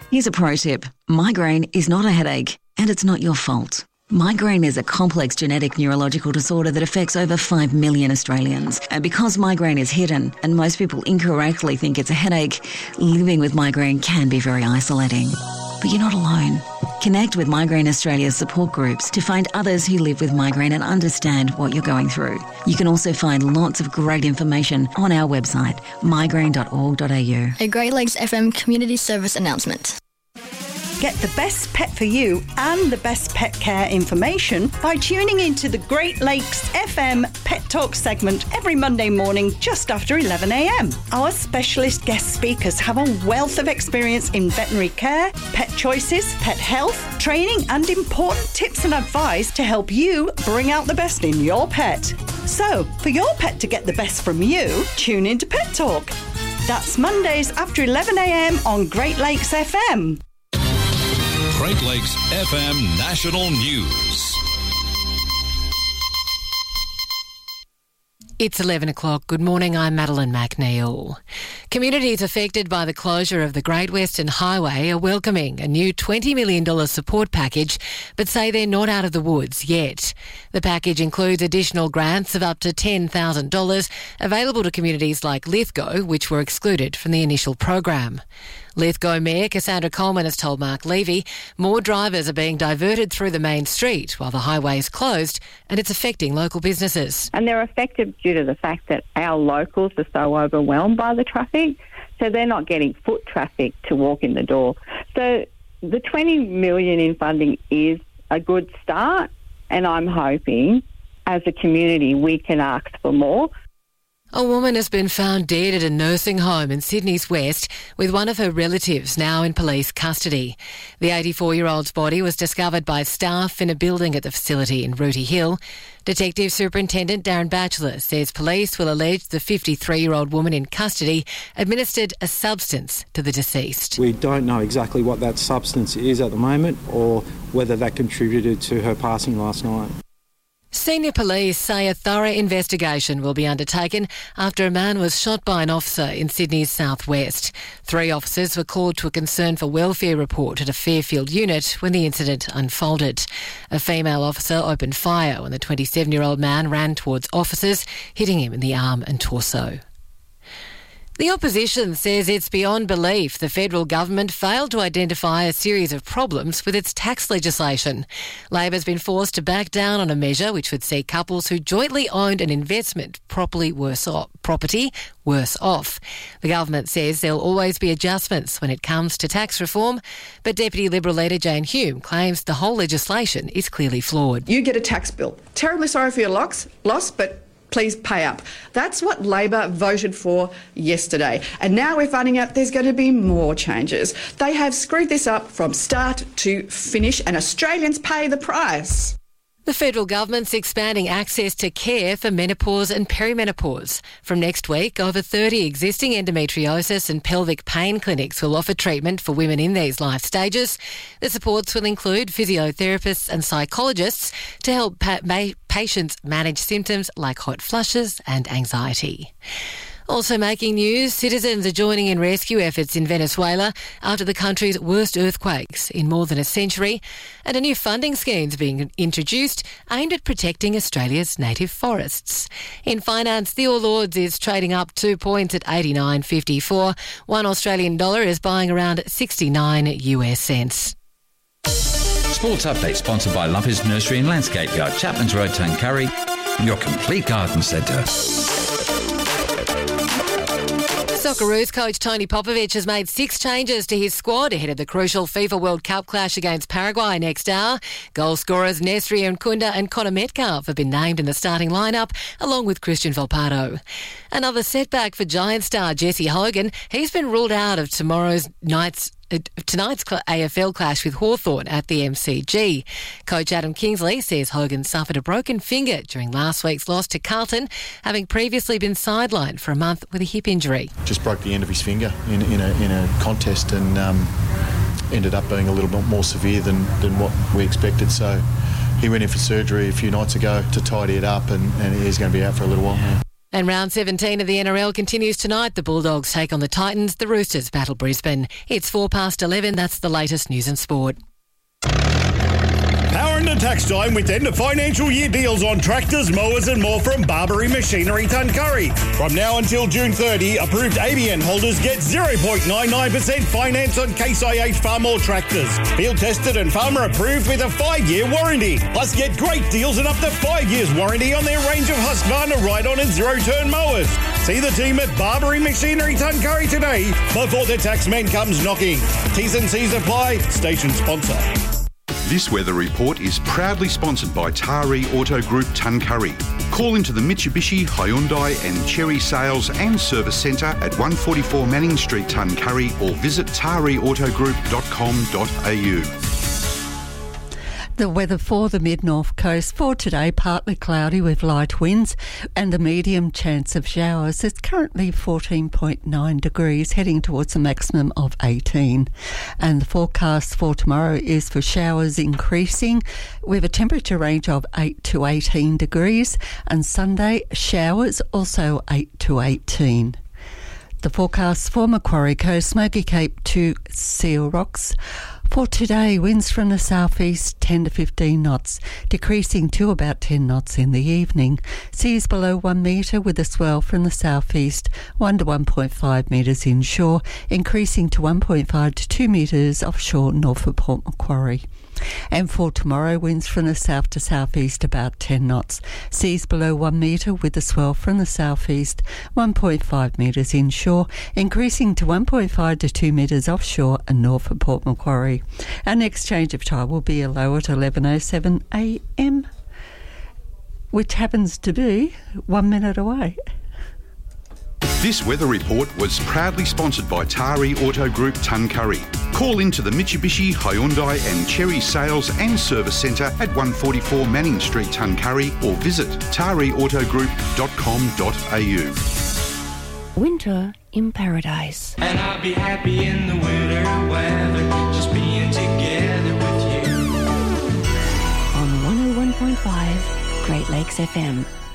Here's a pro tip. Migraine is not a headache, and it's not your fault. Migraine is a complex genetic neurological disorder that affects over 5 million Australians. And because migraine is hidden and most people incorrectly think it's a headache, living with migraine can be very isolating. But you're not alone. Connect with Migraine Australia's support groups to find others who live with migraine and understand what you're going through. You can also find lots of great information on our website, migraine.org.au. A Great Lakes FM community service announcement. Get the best pet for you and the best pet care information by tuning into the Great Lakes FM Pet Talk segment every Monday morning just after 11 a.m. Our specialist guest speakers have a wealth of experience in veterinary care, pet choices, pet health, training and important tips and advice to help you bring out the best in your pet. So, for your pet to get the best from you, tune into Pet Talk. That's Mondays after 11 a.m. on Great Lakes FM. Great Lakes FM National News. It's 11 o'clock. Good morning, I'm Madeline McNeil. Communities affected by the closure of the Great Western Highway are welcoming a new $20 million support package, but say they're not out of the woods yet. The package includes additional grants of up to $10,000 available to communities like Lithgow, which were excluded from the initial program. Lithgow Mayor Cassandra Coleman has told Mark Levy more drivers are being diverted through the main street while the highway is closed, and it's affecting local businesses. And they're affected due to the fact that our locals are so overwhelmed by the traffic, so they're not getting foot traffic to walk in the door. So the $20 million in funding is a good start, and I'm hoping as a community we can ask for more. A woman has been found dead at a nursing home in Sydney's West with one of her relatives now in police custody. The 84-year-old's body was discovered by staff in a building at the facility in Rooty Hill. Detective Superintendent Darren Batchelor says police will allege the 53-year-old woman in custody administered a substance to the deceased. We don't know exactly what that substance is at the moment or whether that contributed to her passing last night. Senior police say a thorough investigation will be undertaken after a man was shot by an officer in Sydney's southwest. 3 officers were called to a concern for welfare report at a Fairfield unit when the incident unfolded. A female officer opened fire when the 27-year-old man ran towards officers, hitting him in the arm and torso. The opposition says it's beyond belief the federal government failed to identify a series of problems with its tax legislation. Labor's been forced to back down on a measure which would see couples who jointly owned an investment property worse off. The government says there'll always be adjustments when it comes to tax reform, but Deputy Liberal leader Jane Hume claims the whole legislation is clearly flawed. You get a tax bill. Terribly sorry for your loss, but please pay up. That's what Labor voted for yesterday. And now we're finding out there's going to be more changes. They have screwed this up from start to finish, and Australians pay the price. The federal government's expanding access to care for menopause and perimenopause. From next week, over 30 existing endometriosis and pelvic pain clinics will offer treatment for women in these life stages. The supports will include physiotherapists and psychologists to help patients manage symptoms like hot flushes and anxiety. Also making news, citizens are joining in rescue efforts in Venezuela after the country's worst earthquakes in more than a century, and a new funding scheme is being introduced aimed at protecting Australia's native forests. In finance, the All Ords is trading up 2 points at 89.54. $1 Australian dollar is buying around 69 US cents. Sports update sponsored by Lumpy's Nursery and Landscape Yard, Chapman's Road, Tuncurry, your complete garden centre. Socceroos coach Tony Popovic has made 6 changes to his squad ahead of the crucial FIFA World Cup clash against Paraguay next hour. Goal scorers Nesri Nkunda and Connor Metcalfe have been named in the starting lineup, along with Christian Volpato. Another setback for Giant star Jesse Hogan. He's been ruled out of tonight's AFL clash with Hawthorn at the MCG. Coach Adam Kingsley says Hogan suffered a broken finger during last week's loss to Carlton, having previously been sidelined for a month with a hip injury. Just broke the end of his finger in a contest and ended up being a little bit more severe than what we expected. So he went in for surgery a few nights ago to tidy it up and he's going to be out for a little while now. And round 17 of the NRL continues tonight. The Bulldogs take on the Titans. The Roosters battle Brisbane. It's 11:04. That's the latest news and sport. Power into tax time with end of financial year deals on tractors, mowers and more from Barbary Machinery Tuncurry. From now until June 30, approved ABN holders get 0.99% finance on Case IH Farmall tractors. Field tested and farmer approved with a 5-year warranty. Plus get great deals and up to 5 years warranty on their range of Husqvarna ride-on and zero-turn mowers. See the team at Barbary Machinery Tuncurry today before the taxman comes knocking. T's and C's apply. Station sponsor. This weather report is proudly sponsored by Taree Auto Group Tuncurry. Call into the Mitsubishi, Hyundai and Chery Sales and Service Centre at 144 Manning Street, Tuncurry, or visit tareautogroup.com.au. The weather for the mid-north coast for today, partly cloudy with light winds and a medium chance of showers. It's currently 14.9 degrees, heading towards a maximum of 18. And the forecast for tomorrow is for showers increasing with a temperature range of 8 to 18 degrees. And Sunday, showers also 8 to 18. The forecast for Macquarie Coast, Smoky Cape to Seal Rocks. For today, winds from the southeast 10 to 15 knots, decreasing to about 10 knots in the evening. Seas below 1 metre with a swell from the southeast 1 to 1.5 metres inshore, increasing to 1.5 to 2 metres offshore north of Port Macquarie. And for tomorrow, winds from the south to southeast about 10 knots. Seas below 1 metre with a swell from the southeast 1.5 metres inshore, increasing to 1.5 to 2 metres offshore and north of Port Macquarie. Our next change of time will be a low at 11:07 a.m, which happens to be 1 minute away. This weather report was proudly sponsored by Taree Auto Group Tuncurry. Call into the Mitsubishi, Hyundai and Chery Sales and Service Centre at 144 Manning Street, Tuncurry, or visit tareautogroup.com.au. Winter in paradise. And I'll be happy in the winter weather, just being together with you. On 101.5 Great Lakes FM.